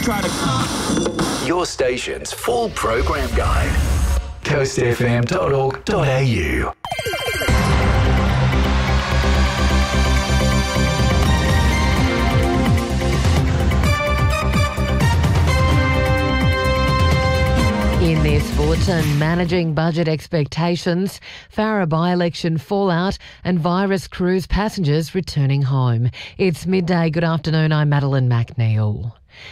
try to... Your station's full program guide. coastfm.org.au. In this bulletin, managing budget expectations, Farrer by-election fallout and virus cruise passengers returning home. It's midday. Good afternoon, I'm Madeline McNeil.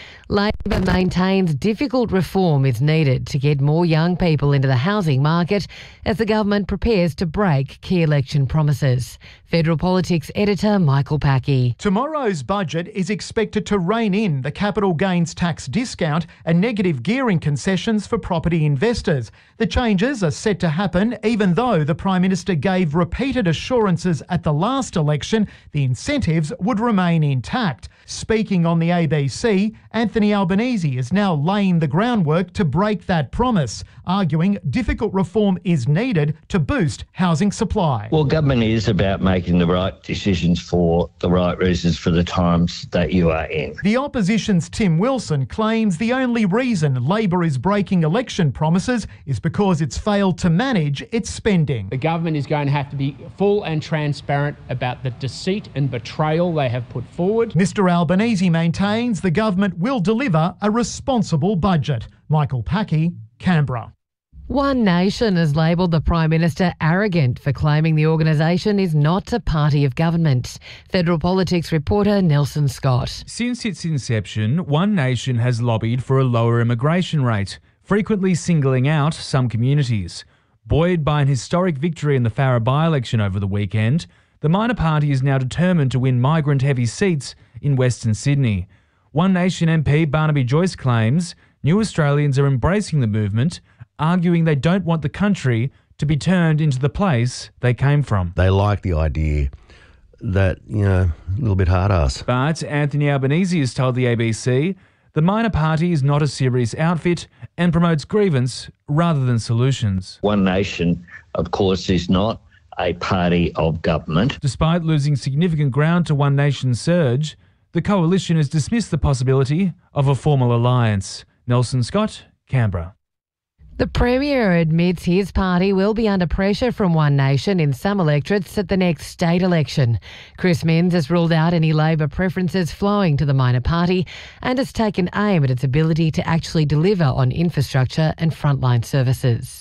Labor maintains difficult reform is needed to get more young people into the housing market as the government prepares to break key election promises. Federal Politics editor Michael Packey. Tomorrow's budget is expected to rein in the capital gains tax discount and negative gearing concessions for property investors. The changes are set to happen even though the Prime Minister gave repeated assurances at the last election the incentives would remain intact. Speaking on the ABC, Anthony Albanese is now laying the groundwork to break that promise, arguing difficult reform is needed to boost housing supply. Well, government is about making the right decisions for the right reasons for the times that you are in. The opposition's Tim Wilson claims the only reason Labor is breaking election promises is because it's failed to manage its spending. The government is going to have to be full and transparent about the deceit and betrayal they have put forward. Mr Albanese maintains the government will deliver a responsible budget. Michael Packey, Canberra. One Nation has labelled the Prime Minister arrogant for claiming the organisation is not a party of government. Federal Politics reporter Nelson Scott. Since its inception, One Nation has lobbied for a lower immigration rate, frequently singling out some communities. Buoyed by an historic victory in the Farrer by-election over the weekend, the minor party is now determined to win migrant-heavy seats in Western Sydney. One Nation MP Barnaby Joyce claims new Australians are embracing the movement, arguing they don't want the country to be turned into the place they came from. They like the idea that, a little bit hard-ass. But Anthony Albanese has told the ABC the minor party is not a serious outfit and promotes grievance rather than solutions. One Nation, of course, is not a party of government. Despite losing significant ground to One Nation's surge, the coalition has dismissed the possibility of a formal alliance. Nelson Scott, Canberra. The Premier admits his party will be under pressure from One Nation in some electorates at the next state election. Chris Minns has ruled out any Labor preferences flowing to the minor party and has taken aim at its ability to actually deliver on infrastructure and frontline services.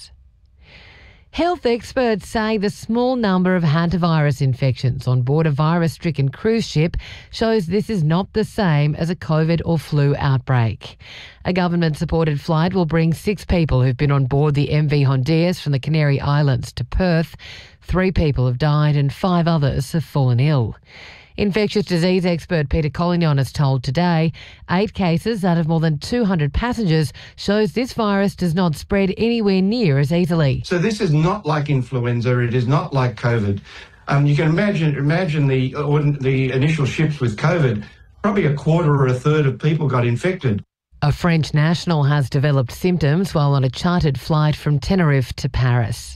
Health experts say the small number of hantavirus infections on board a virus-stricken cruise ship shows this is not the same as a COVID or flu outbreak. A government-supported flight will bring 6 people who've been on board the MV Hondias from the Canary Islands to Perth. 3 people have died and 5 others have fallen ill. Infectious disease expert Peter Collignon has told Today 8 cases out of more than 200 passengers shows this virus does not spread anywhere near as easily. So this is not like influenza. It is not like COVID. You can imagine the initial ships with COVID, probably a quarter or a third of people got infected. A French national has developed symptoms while on a chartered flight from Tenerife to Paris.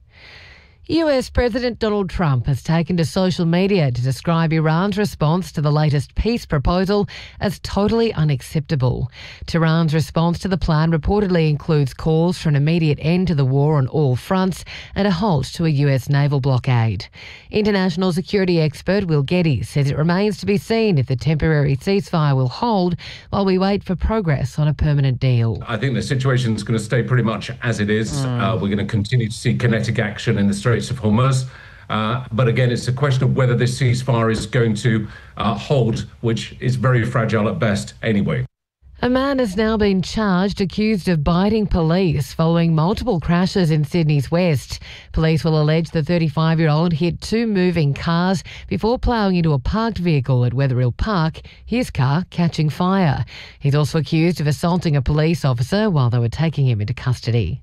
US President Donald Trump has taken to social media to describe Iran's response to the latest peace proposal as totally unacceptable. Tehran's response to the plan reportedly includes calls for an immediate end to the war on all fronts and a halt to a US naval blockade. International security expert Will Getty says it remains to be seen if the temporary ceasefire will hold while we wait for progress on a permanent deal. I think the situation is going to stay pretty much as it is. We're going to continue to see kinetic action in the Straits of Hormuz. But again, it's a question of whether this ceasefire is going to hold, which is very fragile at best anyway. A man has now been charged accused of biting police following multiple crashes in Sydney's west. Police will allege the 35-year-old hit 2 moving cars before ploughing into a parked vehicle at Wetherill Park, his car catching fire. He's also accused of assaulting a police officer while they were taking him into custody.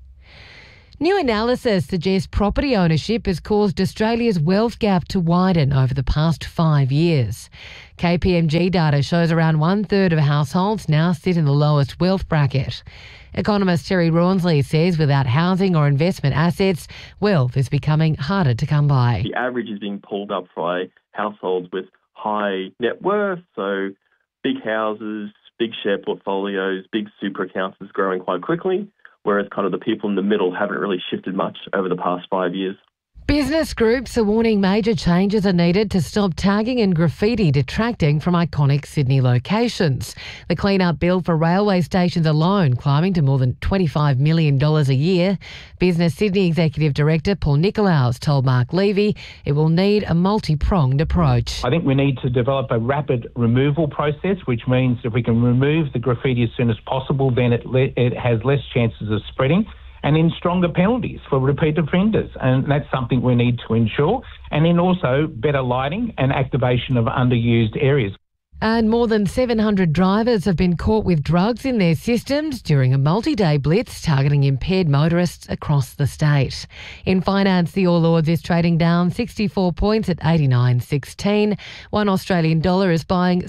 New analysis suggests property ownership has caused Australia's wealth gap to widen over the past 5 years. KPMG data shows around 1/3 of households now sit in the lowest wealth bracket. Economist Terry Rawnsley says without housing or investment assets, wealth is becoming harder to come by. The average is being pulled up by households with high net worth, so big houses, big share portfolios, big super accounts is growing quite quickly, whereas kind of the people in the middle haven't really shifted much over the past 5 years. Business groups are warning major changes are needed to stop tagging and graffiti detracting from iconic Sydney locations. The clean-up bill for railway stations alone climbing to more than $25 million a year. Business Sydney Executive Director Paul Nicolaus told Mark Levy it will need a multi-pronged approach. I think we need to develop a rapid removal process, which means if we can remove the graffiti as soon as possible, then it has less chances of spreading. And then stronger penalties for repeat offenders. And that's something we need to ensure. And then also better lighting and activation of underused areas. And more than 700 drivers have been caught with drugs in their systems during a multi-day blitz targeting impaired motorists across the state. In finance, the All Ords is trading down 64 points at 89.16. One Australian dollar is buying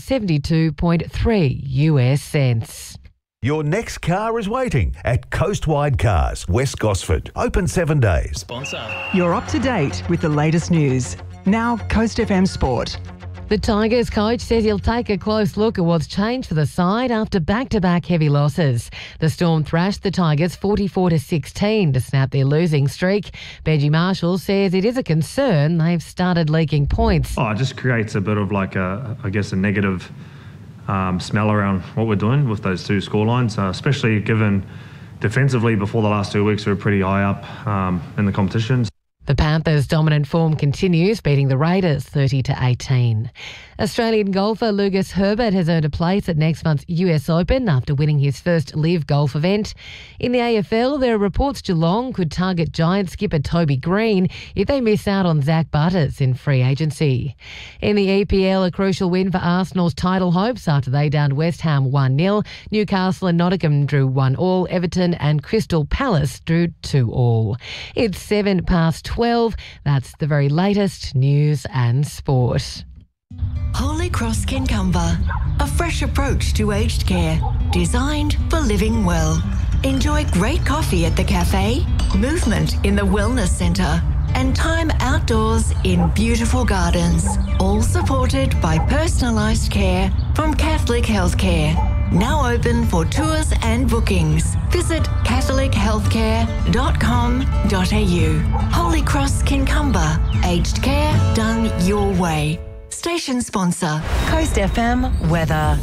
72.3 US cents. Your next car is waiting at Coastwide Cars, West Gosford. Open 7 days. You're up to date with the latest news. Now, Coast FM Sport. The Tigers coach says he'll take a close look at what's changed for the side after back-to-back heavy losses. The Storm thrashed the Tigers 44-16 to snap their losing streak. Benji Marshall says it is a concern they've started leaking points. It just creates a bit of a negative smell around what we're doing with those two scorelines, especially given defensively before the last 2 weeks we were pretty high up in the competitions. The Panthers' dominant form continues, beating the Raiders 30-18. Australian golfer Lucas Herbert has earned a place at next month's US Open after winning his first live golf event. In the AFL, there are reports Geelong could target Giants skipper Toby Green if they miss out on Zach Butters in free agency. In the EPL, a crucial win for Arsenal's title hopes after they downed West Ham 1-0. Newcastle and Nottingham drew 1-1. Everton and Crystal Palace drew 2-2. It's 12:07. That's the very latest news and sport. Holy Cross Kincumber, a fresh approach to aged care, designed for living well. Enjoy great coffee at the cafe, movement in the wellness centre, and time outdoors in beautiful gardens, all supported by personalised care from Catholic Healthcare. Now open for tours and bookings. Visit catholichealthcare.com.au. Holy Cross Kincumber, aged care done your way. Station sponsor, Coast FM weather.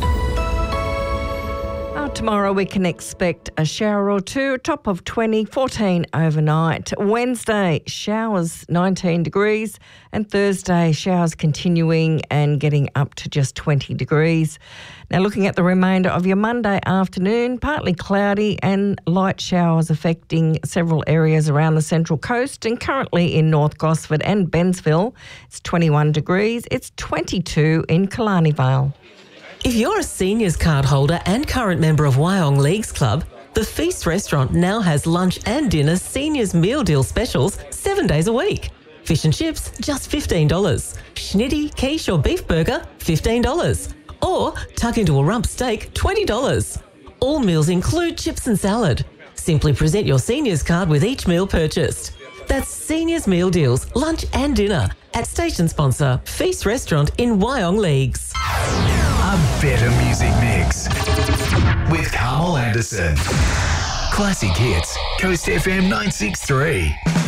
Tomorrow we can expect a shower or two, top of 20, 14 overnight. Wednesday, showers 19 degrees, and Thursday, showers continuing and getting up to just 20 degrees. Now looking at the remainder of your Monday afternoon, partly cloudy and light showers affecting several areas around the Central Coast, and currently in North Gosford and Bensville, it's 21 degrees, it's 22 in Killarney Vale. If you're a seniors card holder and current member of Wyong Leagues Club, the Feast Restaurant now has lunch and dinner seniors meal deal specials 7 days a week. Fish and chips, just $15. Schnitty, quiche or beef burger, $15. Or tuck into a rump steak, $20. All meals include chips and salad. Simply present your seniors card with each meal purchased. That's seniors meal deals, lunch and dinner at station sponsor Feast Restaurant in Wyong Leagues. A better music mix with Carmel Anderson. Classic hits, Coast FM 963.